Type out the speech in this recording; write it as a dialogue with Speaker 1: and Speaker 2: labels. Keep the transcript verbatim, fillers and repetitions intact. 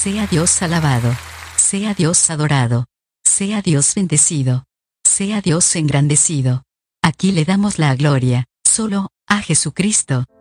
Speaker 1: Sea Dios alabado. Sea Dios adorado. Sea Dios bendecido. Sea Dios engrandecido. Aquí le damos la gloria, solo, a Jesucristo.